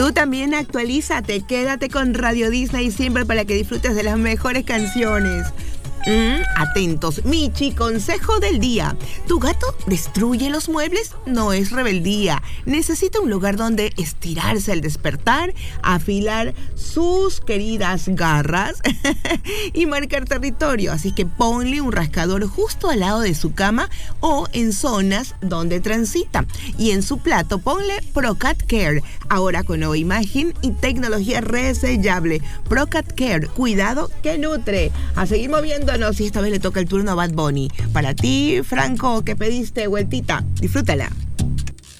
Tú también actualízate, quédate con Radio Disney siempre para que disfrutes de las mejores canciones. Atentos, Michi, consejo del día. ¿Tu gato destruye los muebles? No es rebeldía. Necesita un lugar donde estirarse al despertar, afilar sus queridas garras y marcar territorio. Así que ponle un rascador justo al lado de su cama o en zonas donde transita. Y en su plato ponle ProCat Care, ahora con nueva imagen y tecnología resellable. ProCat Care, cuidado que nutre. A seguir moviéndonos y esta vez le toca el turno a Bad Bunny. Para ti, Franco, que pediste vueltita, disfrútala.